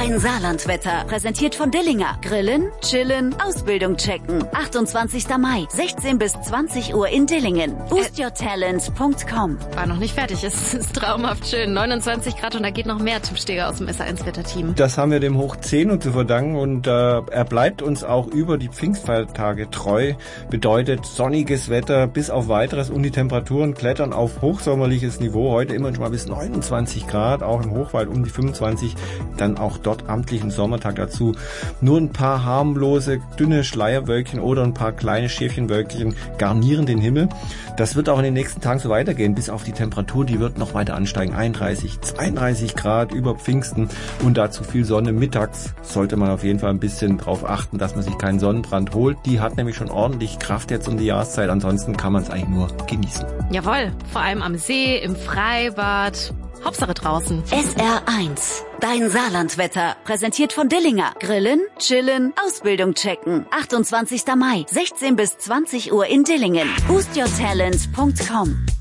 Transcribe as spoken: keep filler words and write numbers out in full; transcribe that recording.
Dein Saarlandwetter, präsentiert von Dillinger. Grillen, chillen, Ausbildung checken. achtundzwanzigster Mai, sechzehn bis zwanzig Uhr in Dillingen. boost your talent punkt com. War noch nicht fertig, es ist traumhaft schön. neunundzwanzig Grad und da geht noch mehr, Tim Steger aus dem S eins Wetterteam. Das haben wir dem Hoch zehn zu verdanken und äh, er bleibt uns auch über die Pfingstfeiertage treu. Bedeutet sonniges Wetter bis auf weiteres und die Temperaturen klettern auf hochsommerliches Niveau. Heute immer schon mal bis neunundzwanzig Grad, auch im Hochwald um die fünfundzwanzig. Dann auch dort amtlichen Sommertag dazu. Nur ein paar harmlose, dünne Schleierwölkchen oder ein paar kleine Schäfchenwölkchen garnieren den Himmel. Das wird auch in den nächsten Tagen so weitergehen, bis auf die Temperatur, die wird noch weiter ansteigen. einunddreißig, zweiunddreißig Grad über Pfingsten und dazu viel Sonne. Mittags sollte man auf jeden Fall ein bisschen drauf achten, dass man sich keinen Sonnenbrand holt. Die hat nämlich schon ordentlich Kraft jetzt um die Jahreszeit. Ansonsten kann man es eigentlich nur genießen. Jawohl, vor allem am See, im Freibad. Hauptsache draußen. S R eins. Dein Saarlandwetter. Präsentiert von Dillinger. Grillen, chillen, Ausbildung checken. achtundzwanzigster Mai, sechzehn bis zwanzig Uhr in Dillingen. boost your talent punkt com.